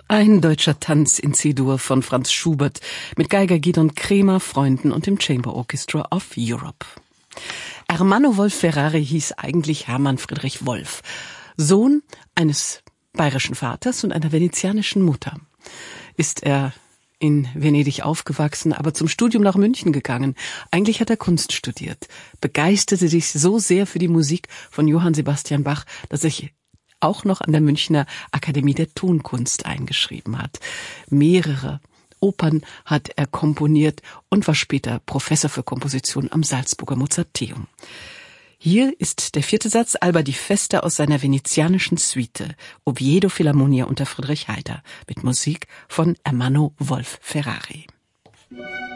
Ein deutscher Tanz in C-Dur von Franz Schubert mit Geiger Gidon Kremer, Freunden und dem Chamber Orchestra of Europe. Ermanno Wolf Ferrari hieß eigentlich Hermann Friedrich Wolf, Sohn eines bayerischen Vaters und einer venezianischen Mutter. Ist er in Venedig aufgewachsen, aber zum Studium nach München gegangen. Eigentlich hat er Kunst studiert, begeisterte sich so sehr für die Musik von Johann Sebastian Bach, dass er sich auch noch an der Münchner Akademie der Tonkunst eingeschrieben hat. Mehrere Opern hat er komponiert und war später Professor für Komposition am Salzburger Mozarteum. Hier ist der 4. Satz Alba di Festa aus seiner venezianischen Suite Oviedo Philharmonia unter Friedrich Heider mit Musik von Ermanno Wolf Ferrari.